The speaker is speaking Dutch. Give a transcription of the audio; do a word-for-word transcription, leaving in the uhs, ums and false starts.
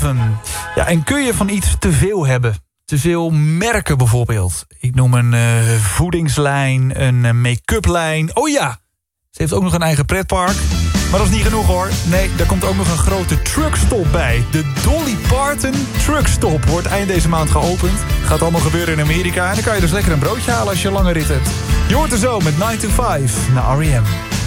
Ja, en kun je van iets te veel hebben? Te veel merken bijvoorbeeld. Ik noem een uh, voedingslijn, een uh, make-up lijn. Oh ja, ze heeft ook nog een eigen pretpark. Maar dat is niet genoeg hoor. Nee, daar komt ook nog een grote truckstop bij. De Dolly Parton Truckstop wordt eind deze maand geopend. Gaat allemaal gebeuren in Amerika. En dan kan je dus lekker een broodje halen als je een lange rit hebt. Je hoort er zo met nine to five naar R E M.